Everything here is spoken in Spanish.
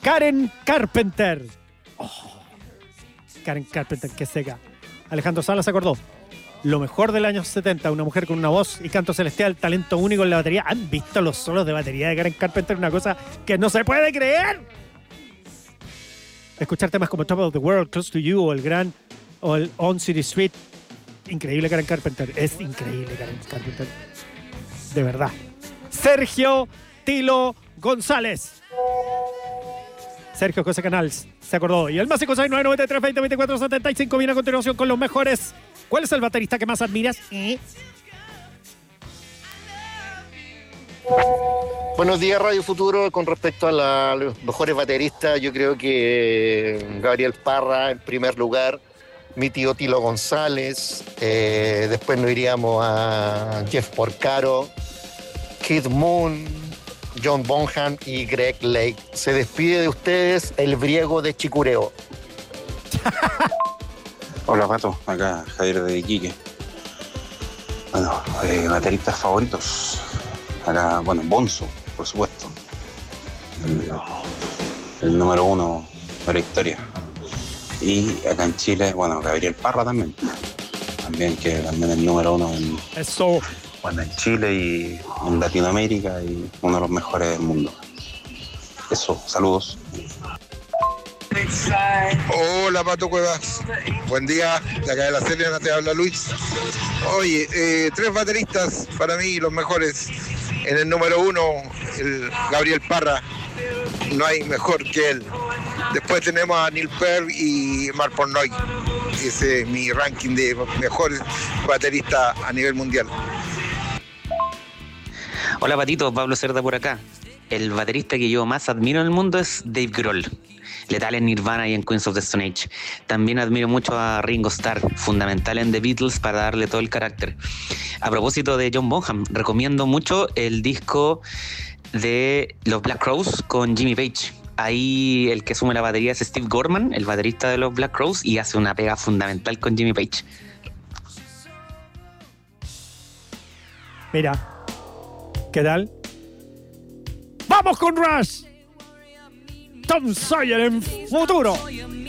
Karen Carpenter. Karen Carpenter, que seca. Alejandro Salas se acordó. Lo mejor del año 70, una mujer con una voz y canto celestial, talento único en la batería. ¿Han visto los solos de batería de Karen Carpenter? Una cosa que no se puede creer. Escuchar temas como Top of the World, Close to You o el On City Street. Increíble Karen Carpenter. Es increíble Karen Carpenter. De verdad. Sergio Tilo González. Sergio José Canals se acordó. Y el más 569-93-20-24-75 viene a continuación con los mejores. ¿Cuál es el baterista que más admiras? Buenos días, Radio Futuro. Con respecto a los mejores bateristas, yo creo que Gabriel Parra en primer lugar, mi tío Tilo González, después nos iríamos a Jeff Porcaro, Keith Moon, John Bonham y Greg Lake. Se despide de ustedes el Briego de Chicureo. Hola, Pato. Acá Javier de Iquique. Bueno, bateristas favoritos. Acá, bueno, Bonzo, por supuesto. El número 1 de la historia. Y acá en Chile, bueno, Gabriel Parra también. Que también es el número 1 en... Eso. Bueno, en Chile y en Latinoamérica y uno de los mejores del mundo. Eso, saludos. Hola, Pato Cuevas. Buen día, de acá de la Serena te habla Luis. Oye, 3 bateristas para mí los mejores. En el número 1, el Gabriel Parra. No hay mejor que él. Después tenemos a Neil Peart y Mark Portnoy. Ese es mi ranking de mejores bateristas a nivel mundial. Hola, Patito, Pablo Cerda por acá. El baterista que yo más admiro en el mundo es Dave Grohl, letal en Nirvana y en Queens of the Stone Age. También admiro mucho a Ringo Starr, fundamental en The Beatles para darle todo el carácter. A propósito de John Bonham, recomiendo mucho el disco de los Black Crowes con Jimmy Page. Ahí el que asume la batería es Steve Gorman, el baterista de los Black Crowes, y hace una pega fundamental con Jimmy Page. Mira, ¿qué tal? ¡Vamos con Rush! Tom Sawyer en Futuro.